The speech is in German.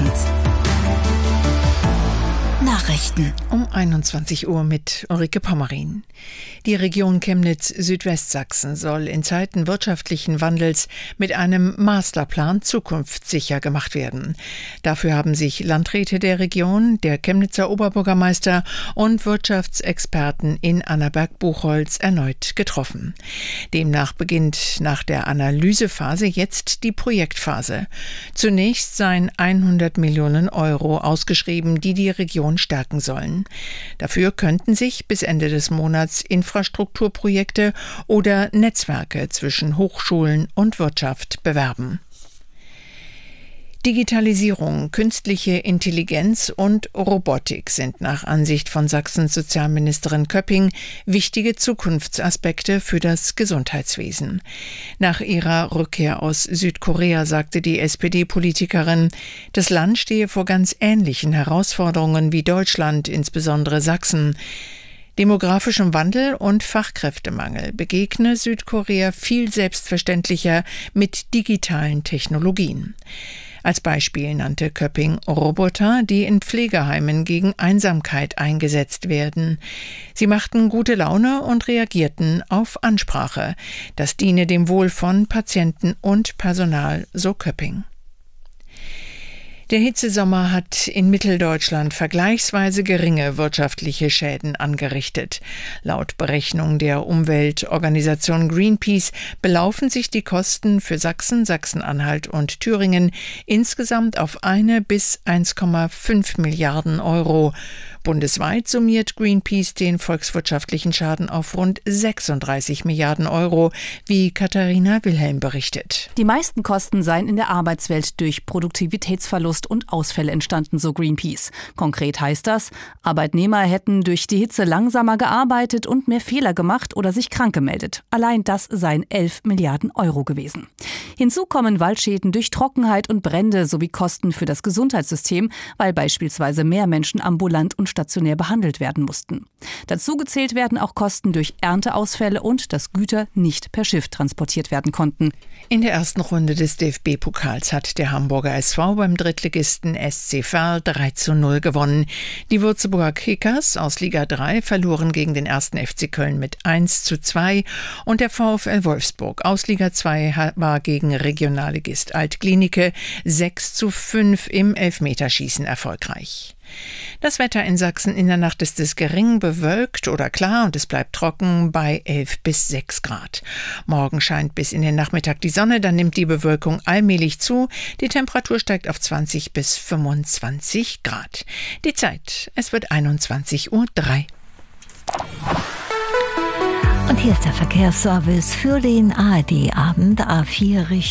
Abend. Nachrichten um 21 Uhr mit Ulrike Pommerin. Die Region Chemnitz-Südwestsachsen soll in Zeiten wirtschaftlichen Wandels mit einem Masterplan zukunftssicher gemacht werden. Dafür haben sich Landräte der Region, der Chemnitzer Oberbürgermeister und Wirtschaftsexperten in Annaberg-Buchholz erneut getroffen. Demnach beginnt nach der Analysephase jetzt die Projektphase. Zunächst seien 100 Millionen Euro ausgeschrieben, die die Region stärken sollen. Dafür könnten sich bis Ende des Monats Infrastrukturprojekte oder Netzwerke zwischen Hochschulen und Wirtschaft bewerben. Digitalisierung, künstliche Intelligenz und Robotik sind nach Ansicht von Sachsens Sozialministerin Köpping wichtige Zukunftsaspekte für das Gesundheitswesen. Nach ihrer Rückkehr aus Südkorea sagte die SPD-Politikerin, das Land stehe vor ganz ähnlichen Herausforderungen wie Deutschland, insbesondere Sachsen. Demografischem Wandel und Fachkräftemangel begegne Südkorea viel selbstverständlicher mit digitalen Technologien. Als Beispiel nannte Köpping Roboter, die in Pflegeheimen gegen Einsamkeit eingesetzt werden. Sie machten gute Laune und reagierten auf Ansprache. Das diene dem Wohl von Patienten und Personal, so Köpping. Der Hitzesommer hat in Mitteldeutschland vergleichsweise geringe wirtschaftliche Schäden angerichtet. Laut Berechnung der Umweltorganisation Greenpeace belaufen sich die Kosten für Sachsen, Sachsen-Anhalt und Thüringen insgesamt auf 1 bis 1,5 Milliarden Euro. Bundesweit summiert Greenpeace den volkswirtschaftlichen Schaden auf rund 36 Milliarden Euro, wie Katharina Wilhelm berichtet. Die meisten Kosten seien in der Arbeitswelt durch Produktivitätsverlust und Ausfälle entstanden, so Greenpeace. Konkret heißt das, Arbeitnehmer hätten durch die Hitze langsamer gearbeitet und mehr Fehler gemacht oder sich krank gemeldet. Allein das seien 11 Milliarden Euro gewesen. Hinzu kommen Waldschäden durch Trockenheit und Brände sowie Kosten für das Gesundheitssystem, weil beispielsweise mehr Menschen ambulant und stationär behandelt werden mussten. Dazu gezählt werden auch Kosten durch Ernteausfälle und dass Güter nicht per Schiff transportiert werden konnten. In der ersten Runde des DFB-Pokals hat der Hamburger SV beim Drittligisten SC Verl 3:0 gewonnen. Die Würzburger Kickers aus Liga 3 verloren gegen den 1. FC Köln mit 1:2 und der VfL Wolfsburg aus Liga 2 war gegen Regionalligist Alt-Glienicke 6:5 im Elfmeterschießen erfolgreich. Das Wetter in Sachsen: in der Nacht ist es gering bewölkt oder klar und es bleibt trocken bei 11 bis 6 Grad. Morgen scheint bis in den Nachmittag die Sonne, dann nimmt die Bewölkung allmählich zu. Die Temperatur steigt auf 20 bis 25 Grad. Die Zeit: es wird 21:03 Uhr. Und hier ist der Verkehrsservice für den ARD-Abend A4 Richtung